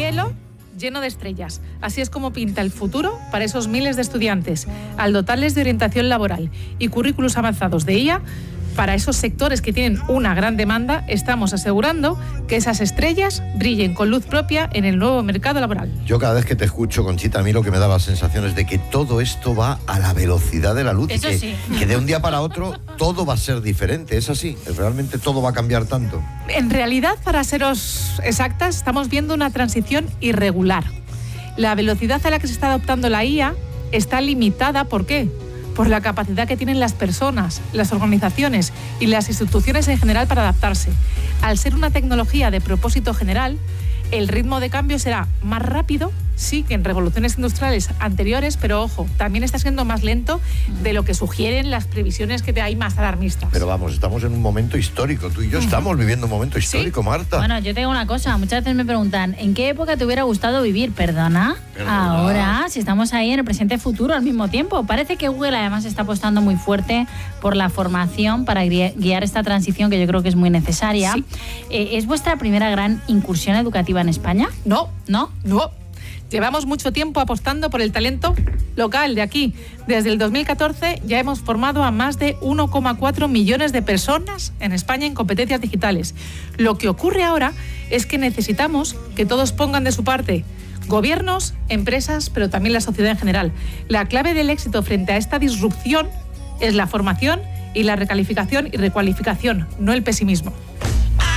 cielo lleno de estrellas. Así es como pinta el futuro para esos miles de estudiantes, al dotarles de orientación laboral y currículos avanzados de IA. Para esos sectores que tienen una gran demanda, estamos asegurando que esas estrellas brillen con luz propia en el nuevo mercado laboral. Yo cada vez que te escucho, Conchita, a mí lo que me da la sensación es de que todo esto va a la velocidad de la luz. Eso y sí. que de un día para otro todo va a ser diferente. ¿Es así? ¿Realmente todo va a cambiar tanto? En realidad, para seros exactas, estamos viendo una transición irregular. La velocidad a la que se está adoptando la IA está limitada. ¿Por qué? Por la capacidad que tienen las personas, las organizaciones y las instituciones en general para adaptarse. Al ser una tecnología de propósito general, el ritmo de cambio será más rápido, sí, que en revoluciones industriales anteriores, pero ojo, también está siendo más lento de lo que sugieren las previsiones que hay más alarmistas. Pero vamos, estamos en un momento histórico. Tú y yo estamos viviendo un momento histórico, ¿sí? Marta. Bueno, yo te digo una cosa. Muchas veces me preguntan, ¿en qué época te hubiera gustado vivir? ¿Perdona? Ahora, si estamos ahí en el presente y futuro al mismo tiempo. Parece que Google además está apostando muy fuerte por la formación para guiar esta transición que yo creo que es muy necesaria. Sí. ¿Es vuestra primera gran incursión educativa en España? No. ¿No? No. Llevamos mucho tiempo apostando por el talento local de aquí. Desde el 2014 ya hemos formado a más de 1,4 millones de personas en España en competencias digitales. Lo que ocurre ahora es que necesitamos que todos pongan de su parte. Gobiernos, empresas, pero también la sociedad en general. La clave del éxito frente a esta disrupción es la formación y la recalificación y recualificación, no el pesimismo.